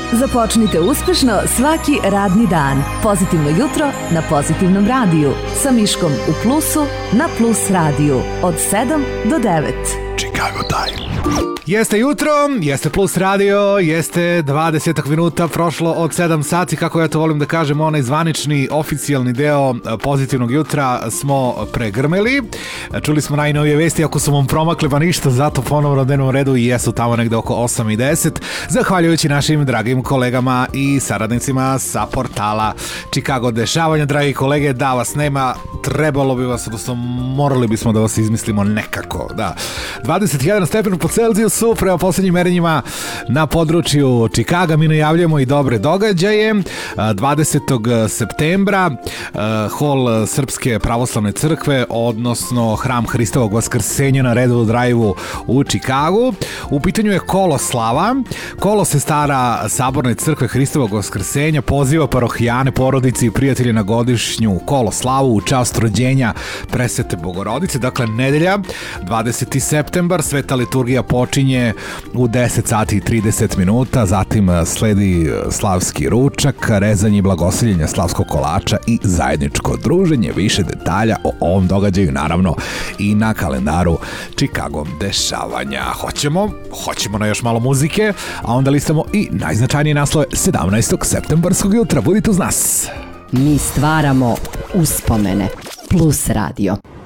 Započnite uspešno svaki radni dan. Pozitivno jutro na Pozitivnom radiju. Sa Miškom u Plusu na Plus radiju. Od 7 do 9. Chicago Time. Jeste jutro, jeste Plus radio, jeste 20 minuta prošlo od 7 sati, kako ja to volim da kažem, onaj zvanični, oficijalni deo Pozitivnog jutra smo pregrmeli. Čuli smo najnovije vesti, ako su vam promakle, pa ništa, zato ponovno na dnevnom redu i jesu tamo negde oko 8 i 10, zahvaljujući našim dragim kolegama i saradnicima sa portala Chicago Dešavanja. Dragi kolege, da vas nema, trebalo bi vas, odnosno morali bismo da vas izmislimo nekako, da. 21 stepen po Celzijusu prema posljednjim merenjima na području Chicaga. Mi najavljamo i dobre događaje. 20. septembra hol Srpske pravoslavne crkve, odnosno Hram Hristovog Vaskrsenja na Redwood Drive-u u Chicagu. U pitanju je kolo slava. Kolo sestara Saborne crkve Hristovog Vaskrsenja poziva parohijane, porodice i prijatelje na godišnju kolo slavu u čast rođenja Presvete Bogorodice. Dakle, nedelja, 20. septembar, sveta liturgija počinje u 10 sati i 30 minuta, zatim sledi slavski ručak, rezanje i blagoslivljenje slavskog kolača i zajedničko druženje. Više detalja o ovom događaju naravno i na kalendaru Chicago Dešavanja. Hoćemo na još malo muzike, a onda listamo i najznačajnije naslove 17. septembarskog jutra. Budite uz nas. Mi stvaramo uspomene. Plus radio.